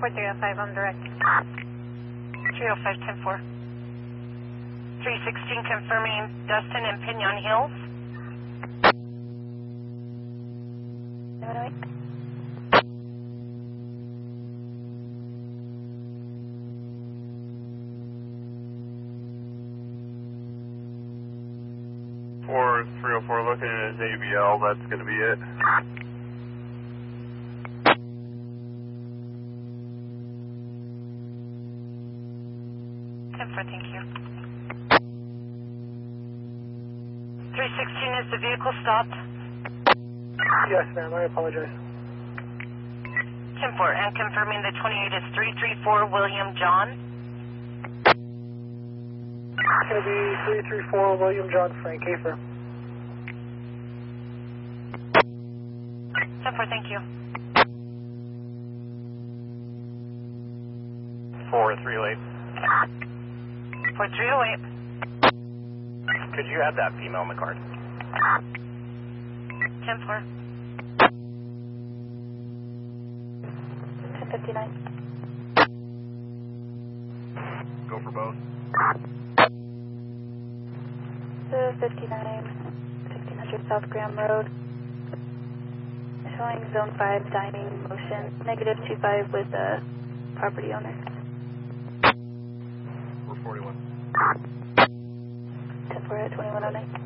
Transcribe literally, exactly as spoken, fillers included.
four three oh five, I'm direct. three oh five, ten four. three sixteen confirming Dustin and Pinon Hills. seven oh eight. four three oh four looking at his A B L, that's going to be it. ten four, thank you. three sixteen, is the vehicle stopped? Yes, ma'am, I apologize. ten four, and confirming the twenty-eight is three three four William John. It's going to be three three four William John Frank Hafer. ten four, thank you. four three oh eight. four three oh eight. Could you have that female in the card? ten four. ten fifty-nine. Go for both. The fifty-nine, sixteen hundred South Graham Road. Showing zone five dining motion. Negative two five with the property owner. four forty-one. ten four at twenty-one oh nine.